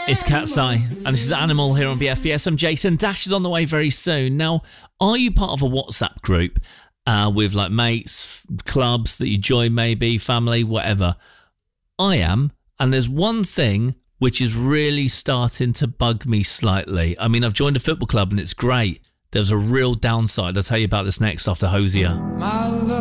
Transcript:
It's Cat's Eye, and this is Animal here on BFBS. I'm Jason. Dash is on the way very soon. Now, are you part of a WhatsApp group with like mates, clubs that you join, maybe family, whatever? I am, and there's one thing which is really starting to bug me slightly. I mean, I've joined a football club and it's great. There's a real downside. I'll tell you about this next after Hosier.